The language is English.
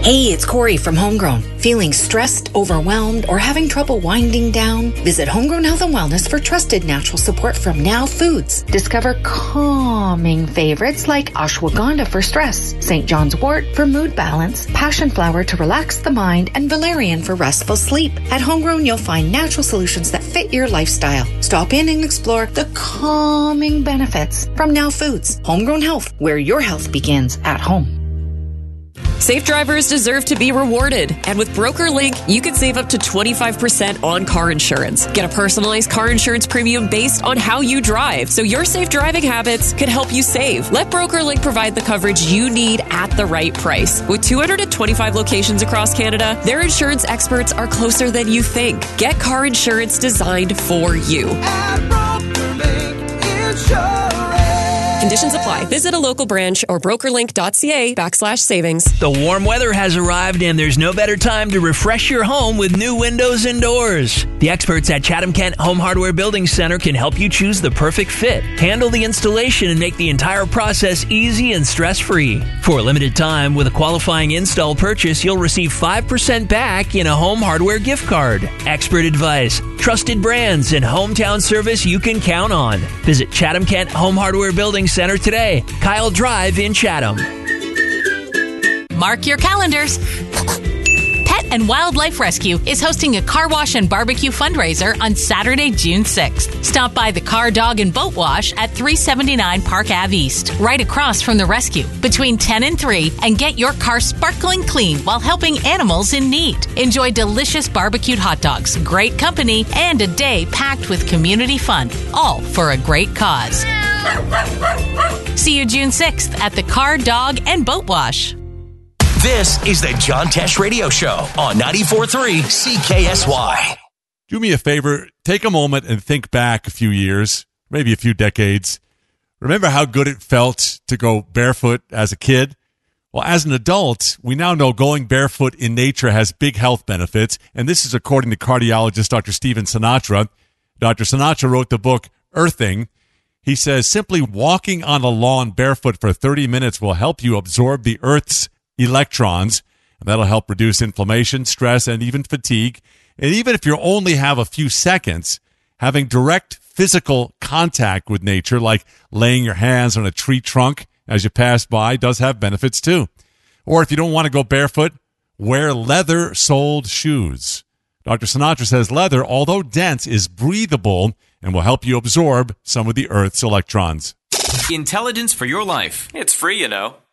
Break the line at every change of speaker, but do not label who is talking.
Hey, it's Corey from Homegrown. Feeling stressed, overwhelmed, or having trouble winding down? Visit Homegrown Health and Wellness for trusted natural support from Now Foods. Discover calming favorites like ashwagandha for stress, St. John's wort for mood balance, passion flower to relax the mind, and valerian for restful sleep. At Homegrown, you'll find natural solutions that fit your lifestyle. Stop in and explore the calming benefits from Now Foods. Homegrown Health, where your health begins at home.
Safe drivers deserve to be rewarded. And with BrokerLink, you can save up to 25% on car insurance. Get a personalized car insurance premium based on how you drive, so your safe driving habits could help you save. Let BrokerLink provide the coverage you need at the right price. With 225 locations across Canada, their insurance experts are closer than you think. Get car insurance designed for you.
At BrokerLink Insurance.
Conditions apply. Visit a local branch or brokerlink.ca/savings.
The warm weather has arrived, and there's no better time to refresh your home with new windows and doors. The experts at Chatham-Kent Home Hardware Building Center can help you choose the perfect fit, handle the installation, and make the entire process easy and stress-free. For a limited time, with a qualifying install purchase, you'll receive 5% back in a home hardware gift card. Expert advice, trusted brands, and hometown service you can count on. Visit Chatham-Kent Home Hardware Building Center today. Kyle Drive in Chatham.
Mark your calendars. Pet and Wildlife Rescue is hosting a car wash and barbecue fundraiser on Saturday, June 6th. Stop by the Car, Dog, and Boat Wash at 379 Park Ave East, right across from the rescue, between 10 and 3, and get your car sparkling clean while helping animals in need. Enjoy delicious barbecued hot dogs, great company, and a day packed with community fun, all for a great cause. See you June 6th at the Car, Dog, and Boat Wash.
This is the John Tesh Radio Show on 94.3 CKSY.
Do me a favor, take a moment and think back a few years, maybe a few decades. Remember how good it felt to go barefoot as a kid? Well, as an adult, we now know going barefoot in nature has big health benefits, and this is according to cardiologist Dr. Stephen Sinatra. Dr. Sinatra wrote the book Earthing. He says simply walking on a lawn barefoot for 30 minutes will help you absorb the Earth's electrons, and that'll help reduce inflammation, stress, and even fatigue. And even if you only have a few seconds, having direct physical contact with nature, like laying your hands on a tree trunk as you pass by, does have benefits too. Or if you don't want to go barefoot, wear leather-soled shoes. Dr. Sinatra says leather, although dense, is breathable and will help you absorb some of the Earth's electrons.
Intelligence for your life. It's free, you know.